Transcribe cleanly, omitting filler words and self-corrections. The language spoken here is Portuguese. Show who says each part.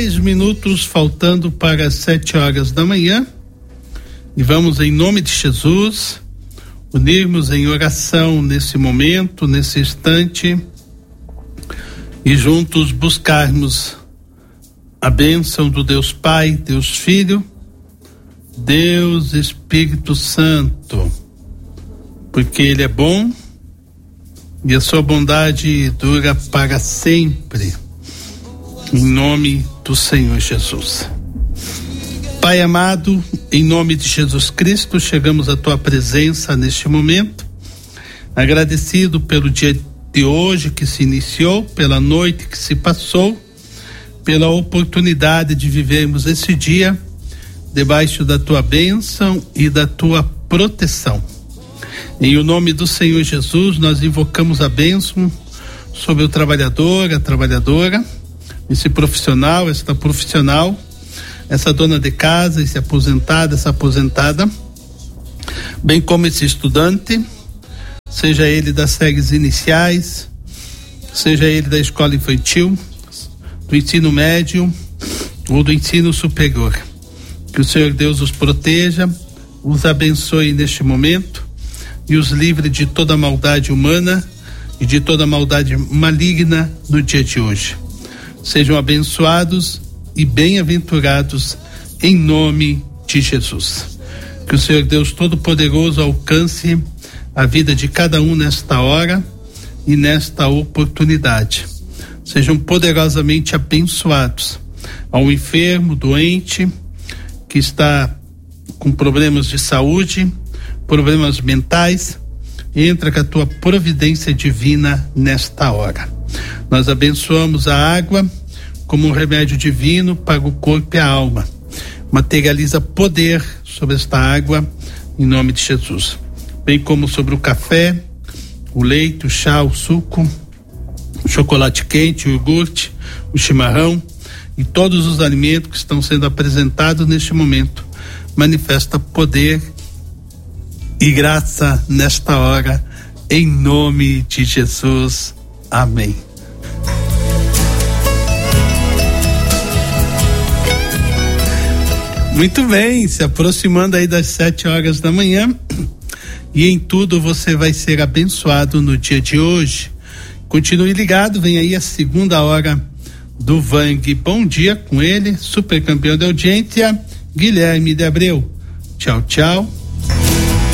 Speaker 1: Minutos faltando para as 7 horas da manhã, e vamos, em nome de Jesus, unirmos em oração nesse momento, nesse instante, e juntos buscarmos a bênção do Deus Pai, Deus Filho, Deus Espírito Santo, porque Ele é bom e a sua bondade dura para sempre. Em nome do Senhor Jesus. Pai amado, em nome de Jesus Cristo, chegamos à tua presença neste momento, agradecido pelo dia de hoje que se iniciou, pela noite que se passou, pela oportunidade de vivermos esse dia debaixo da tua bênção e da tua proteção. Em o nome do Senhor Jesus, nós invocamos a bênção sobre o trabalhador, a trabalhadora, esse profissional, esta profissional, essa dona de casa, esse aposentado, essa aposentada, bem como esse estudante, seja ele das séries iniciais, seja ele da escola infantil, do ensino médio ou do ensino superior. Que o Senhor Deus os proteja, os abençoe neste momento e os livre de toda maldade humana e de toda maldade maligna no dia de hoje. Sejam abençoados e bem-aventurados em nome de Jesus. Que o Senhor Deus Todo-Poderoso alcance a vida de cada um nesta hora e nesta oportunidade. Sejam poderosamente abençoados. Ao enfermo, doente, que está com problemas de saúde, problemas mentais, entra com a tua providência divina nesta hora. Nós abençoamos a água como um remédio divino para o corpo e a alma. Materializa poder sobre esta água em nome de Jesus. Bem como sobre o café, o leite, o chá, o suco, o chocolate quente, o iogurte, o chimarrão e todos os alimentos que estão sendo apresentados neste momento. Manifesta poder e graça nesta hora em nome de Jesus. Amém. Muito bem, se aproximando aí das 7 horas da manhã, e em tudo você vai ser abençoado no dia de hoje. Continue ligado, vem aí a segunda hora do Vang. Bom dia com ele, super campeão de audiência, Guilherme de Abreu. Tchau, tchau.